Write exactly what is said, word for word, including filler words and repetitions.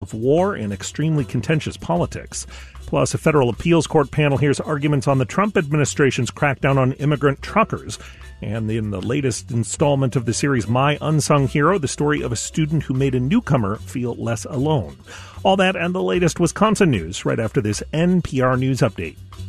of war and extremely contentious politics. Plus, a federal appeals court panel hears arguments on the Trump administration's crackdown on immigrant truckers. And in the latest installment of the series My Unsung Hero, the story of a student who made a newcomer feel less alone. All that and the latest Wisconsin news right after this N P R News Update.